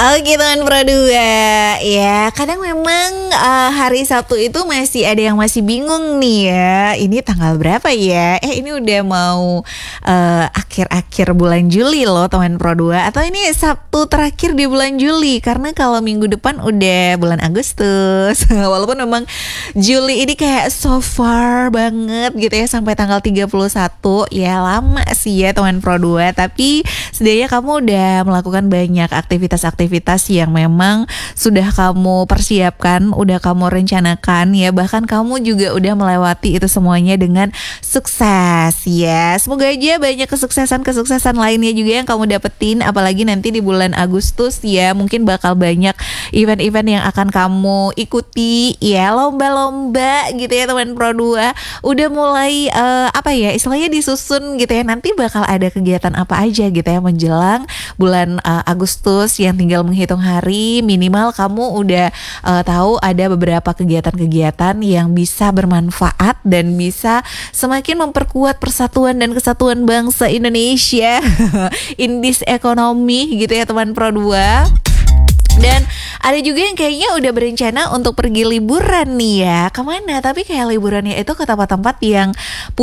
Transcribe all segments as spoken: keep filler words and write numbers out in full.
Oke teman Pro dua, ya kadang memang uh, hari Sabtu itu masih ada yang masih bingung nih ya. Ini tanggal berapa ya? Eh ini udah mau uh, akhir-akhir bulan Juli loh teman Pro dua. Atau ini Sabtu terakhir di bulan Juli. Karena kalau minggu depan udah bulan Agustus. Walaupun memang Juli ini kayak so far banget gitu ya, sampai tanggal tiga puluh satu. Ya lama sih ya teman Pro dua. Tapi setidaknya kamu udah melakukan banyak aktivitas-aktivitas yang memang sudah kamu persiapkan, udah kamu rencanakan ya, bahkan kamu juga udah melewati itu semuanya dengan sukses ya. Semoga aja banyak kesuksesan-kesuksesan lainnya juga yang kamu dapetin, apalagi nanti di bulan Agustus ya, mungkin bakal banyak event-event yang akan kamu ikuti ya, lomba-lomba gitu ya teman Pro dua. Udah mulai uh, apa ya, istilahnya disusun gitu ya, nanti bakal ada kegiatan apa aja gitu ya menjelang bulan uh, Agustus, yang tinggal menghitung hari. Minimal kamu udah uh, tahu ada beberapa kegiatan-kegiatan yang bisa bermanfaat dan bisa semakin memperkuat persatuan dan kesatuan bangsa Indonesia in this economy gitu ya teman Pro dua. Dan ada juga yang kayaknya udah berencana untuk pergi liburan nih ya. Kemana? Tapi kayak liburannya itu ke tempat-tempat yang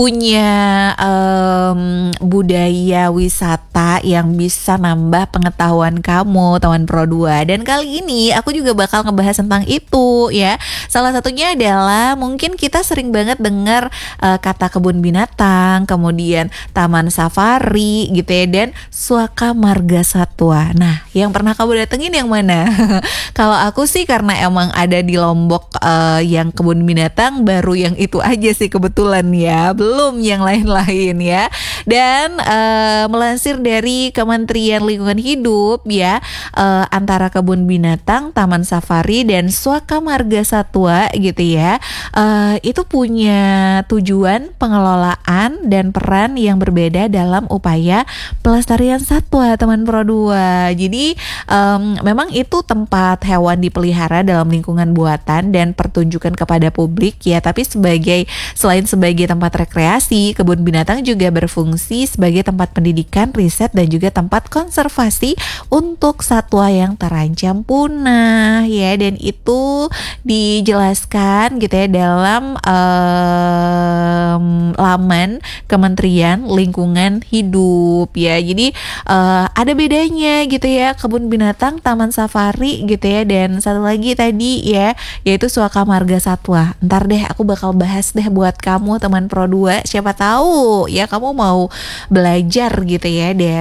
punya um, budaya wisata yang bisa nambah pengetahuan kamu teman Pro dua. Dan kali ini aku juga bakal ngebahas tentang itu ya. Salah satunya adalah mungkin kita sering banget dengar uh, kata kebun binatang, kemudian taman safari gitu ya, dan Suaka Marga Satwa. Nah, yang pernah kamu datengin yang mana? Kalau aku sih karena emang ada di Lombok uh, yang kebun binatang, baru yang itu aja sih kebetulan ya, belum yang lain-lain ya. Dan uh, melansir dari Kementerian Lingkungan Hidup ya, uh, antara kebun binatang, taman safari, dan Suaka Marga Satwa gitu ya, uh, itu punya tujuan, pengelolaan, dan peran yang berbeda dalam upaya pelestarian satwa teman Pro dua. Jadi um, memang itu itu tempat hewan dipelihara dalam lingkungan buatan dan pertunjukan kepada publik ya, tapi sebagai selain sebagai tempat rekreasi, kebun binatang juga berfungsi sebagai tempat pendidikan, riset, dan juga tempat konservasi untuk satwa yang terancam punah ya. Dan itu dijelaskan gitu ya dalam um, laman Kementerian Lingkungan Hidup ya. Jadi uh, ada bedanya gitu ya, kebun binatang, taman safari gitu ya, dan satu lagi tadi ya, yaitu Suaka Marga Satwa. Ntar deh aku bakal bahas deh buat kamu teman Pro dua, siapa tahu ya kamu mau belajar gitu ya deh